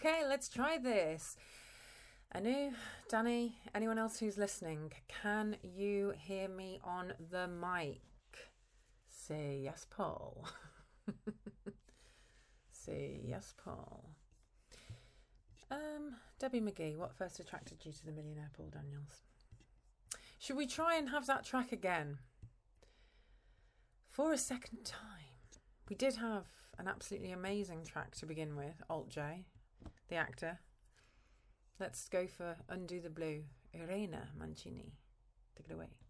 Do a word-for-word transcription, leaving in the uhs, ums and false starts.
Okay, let's try this. Anu, Danny, anyone else who's listening, can you hear me on the mic? Say yes, Paul. Say yes, Paul. Um, Debbie McGee, what first attracted you to The Millionaire, Paul Daniels? Should we try and have that track again? For a second time. We did have an absolutely amazing track to begin with, Alt J, the actor. Let's go for Undo the Blue, Irena Mancini. Take it away.